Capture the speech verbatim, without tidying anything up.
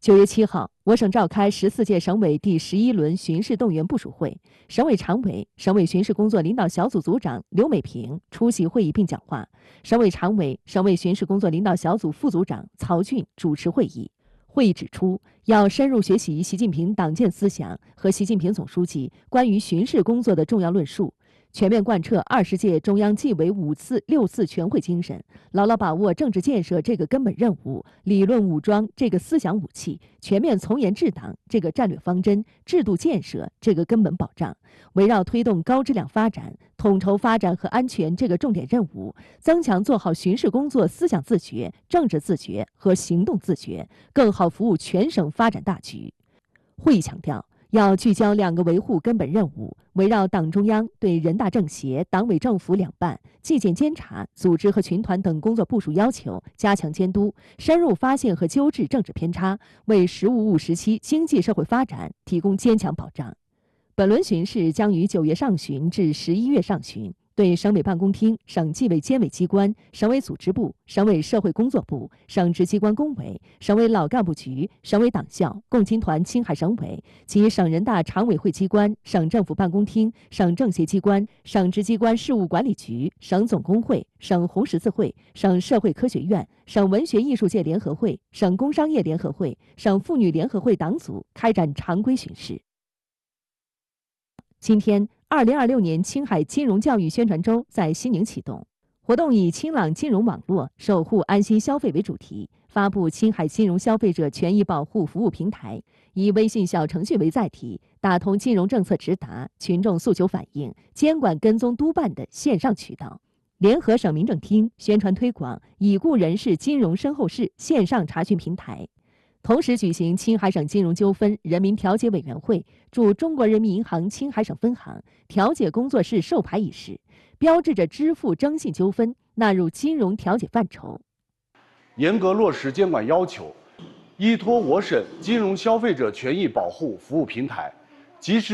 九月七号，我省召开十四届省委第十一轮巡视动员部署会，省委常委、省委巡视工作领导小组组长刘美萍出席会议并讲话，省委常委、省委巡视工作领导小组副组长曹俊主持会议。会议指出，要深入学习习近平党建思想和习近平总书记关于巡视工作的重要论述，全面贯彻二十届中央纪委五次、六次全会精神，牢牢把握政治建设这个根本任务、理论武装这个思想武器、全面从严治党这个战略方针、制度建设这个根本保障，围绕推动高质量发展、统筹发展和安全这个重点任务，增强做好巡视工作思想自觉、政治自觉和行动自觉，更好服务全省发展大局。会议强调，要聚焦两个维护根本任务，围绕党中央对人大政协、党委政府两办、纪检监察、组织和群团等工作部署要求，加强监督，深入发现和纠治政治偏差，为“十五五”时期经济社会发展提供坚强保障。本轮巡视将于九月上旬至十一月上旬，对省委办公厅、省纪委监委机关、省委组织部、省委社会工作部、省直机关工委、省委老干部局、省委党校、共青团青海省委及省人大常委会机关、省政府办公厅、省政协机关、省直机关事务管理局、省总工会、省红十字会、省社会科学院、省文学艺术界联合会、省工商业联合会、省妇女联合会党组开展常规巡视。今天，二零二六年青海金融教育宣传周在西宁启动。活动以“清朗金融网络，守护安心消费”为主题，发布青海金融消费者权益保护服务平台，以微信小程序为载体，打通金融政策直达、群众诉求反映、监管跟踪督办的线上渠道。联合省民政厅宣传推广已故人士金融身后事线上查询平台。同时举行青海省金融纠纷人民调解委员会驻中国人民银行青海省分行调解工作室授牌仪式，标志着支付征信纠纷纳入金融调解范畴。 严格落实监管要求，依托我省金融消费者权益保护服务平台，及时